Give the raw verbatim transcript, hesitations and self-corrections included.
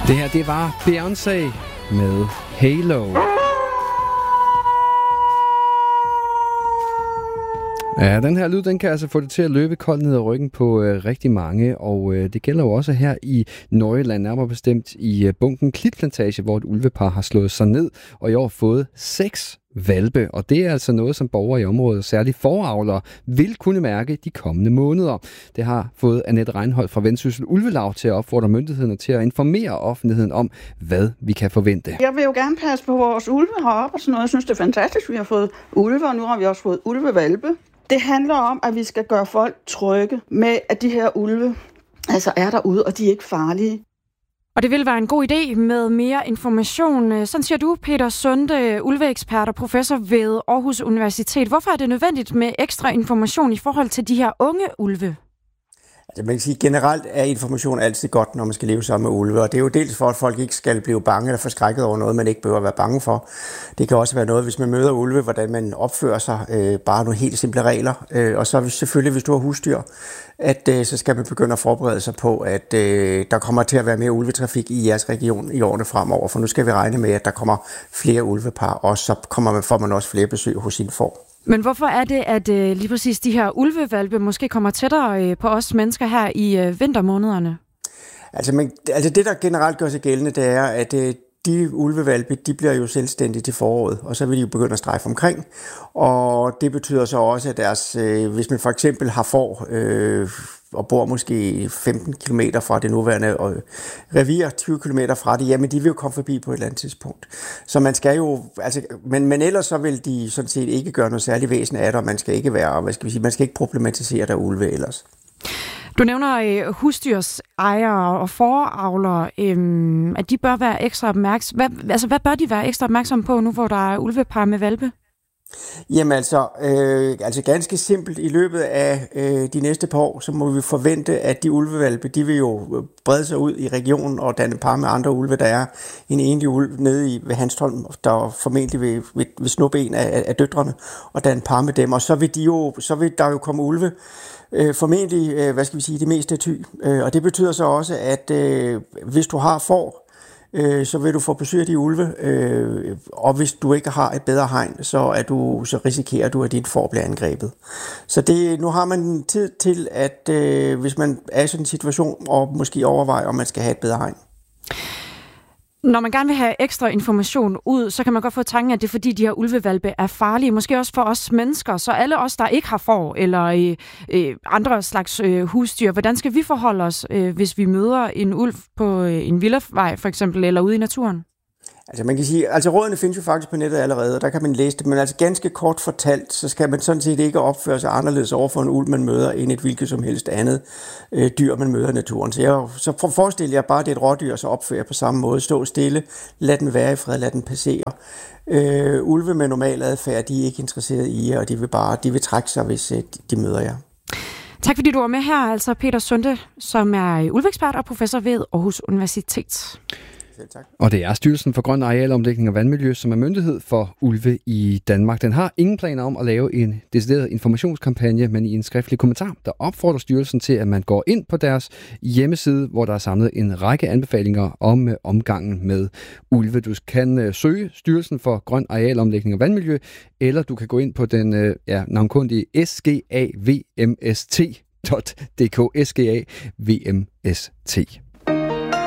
Det her, det var Beyoncé med Halo. Ja, den her lyd, den kan altså få det til at løbe koldt ned ad ryggen på øh, rigtig mange, og øh, det gælder jo også her i Nordjylland, nærmere bestemt i øh, bunken Klitplantage, hvor et ulvepar har slået sig ned, og i år fået seks hvalpe, og det er altså noget, som borgere i området, særligt foravlere, vil kunne mærke de kommende måneder. Det har fået Annette Reinholdt fra Vendsyssel Ulvelaug til at opfordre myndighederne til at informere offentligheden om, hvad vi kan forvente. Jeg vil jo gerne passe på vores ulve heroppe og sådan noget. Jeg synes, det er fantastisk, vi har fået ulve, og nu har vi også fået ulvevalpe. Det handler om, at vi skal gøre folk trygge med, at de her ulve altså er derude, og de er ikke farlige. Og det vil være en god idé med mere information. Sådan siger du, Peter Sunde, ulveekspert og professor ved Aarhus Universitet. Hvorfor er det nødvendigt med ekstra information i forhold til de her unge ulve? Altså man kan sige, generelt er information altid godt, når man skal leve sammen med ulve, og det er jo dels for, at folk ikke skal blive bange eller forskrækket over noget, man ikke behøver at være bange for. Det kan også være noget, hvis man møder ulve, hvordan man opfører sig, øh, bare nogle helt simple regler. Øh, og så selvfølgelig, hvis du har husdyr, at øh, så skal man begynde at forberede sig på, at øh, der kommer til at være mere ulvetrafik i jeres region i årene fremover, for nu skal vi regne med, at der kommer flere ulvepar, og så kommer man, får man også flere besøg hos sine får. Men hvorfor er det, at øh, lige præcis de her ulvevalpe måske kommer tættere øh, på os mennesker her i øh, vintermånederne? Altså, man, altså det, der generelt gør sig gældende, det er, at øh, de ulvevalpe, de bliver jo selvstændige til foråret, og så vil de jo begynde at strejfe omkring. Og det betyder så også, at deres, øh, hvis man for eksempel har får øh, og bor måske femten kilometer fra det nuværende øh, revir, tyve kilometer fra det, jamen de vil jo komme forbi på et eller andet tidspunkt. Så man skal jo, altså, men, men ellers så vil de sådan set ikke gøre noget særligt væsen af det, og man skal ikke være, hvad skal vi sige, man skal ikke problematisere der ulve ellers. Du nævner øh, husdyrsejere og foravlere, øh, at de bør være ekstra opmærksomme. Hvad, altså, hvad bør de være ekstra opmærksomme på nu, hvor der er ulvepar med hvalpe? Jamen altså, øh, altså ganske simpelt, i løbet af øh, de næste par år, så må vi forvente, at de ulvevalpe, de vil jo brede sig ud i regionen og danne par med andre ulve. Der er en enlig ulv nede i ved Hanstholm, der formentlig vil, vil, vil snuppe en af, af døtrene og danne par med dem, og så vil, de jo, så vil der jo komme ulve, øh, formentlig, øh, hvad skal vi sige, det meste af Thy. Øh, og det betyder så også, at øh, hvis du har får, så vil du få besøg af de ulve, øh, og hvis du ikke har et bedre hegn, så, er du, så risikerer du, at dit får bliver angrebet. Så det, nu har man tid til, at øh, hvis man er i sådan en situation, og måske overveje, om man skal have et bedre hegn. Når man gerne vil have ekstra information ud, så kan man godt få tanken, at det er fordi, de her ulvevalpe er farlige. Måske også for os mennesker, så alle os, der ikke har får eller øh, øh, andre slags øh, husdyr. Hvordan skal vi forholde os, øh, hvis vi møder en ulv på øh, en villavej for eksempel, eller ude i naturen? Altså man kan sige, altså rådene findes jo faktisk på nettet allerede, og der kan man læse det, men altså ganske kort fortalt, så skal man sådan set ikke opføre sig anderledes over for en ulv, man møder, end et hvilket som helst andet øh, dyr, man møder i naturen. Så, jeg, så for, forestil jer bare, at det er et rådyr, så opfører på samme måde. Stå stille, lad den være i fred, lad den passere. Øh, ulve med normal adfærd, de er ikke interesseret i jer, og de vil bare de vil trække sig, hvis øh, de møder jer. Tak fordi du var med her, altså Peter Sunde, som er ulveekspert og professor ved Aarhus Universitet. Og det er Styrelsen for Grøn Arealomlægning og Vandmiljø, som er myndighed for ulve i Danmark. Den har ingen planer om at lave en decideret informationskampagne, men i en skriftlig kommentar, der opfordrer styrelsen til, at man går ind på deres hjemmeside, hvor der er samlet en række anbefalinger om uh, omgangen med ulve. Du kan uh, søge Styrelsen for Grøn Arealomlægning og Vandmiljø, eller du kan gå ind på den uh, ja, navnkundige S G A V M S T punktum d k, S G A V M S T.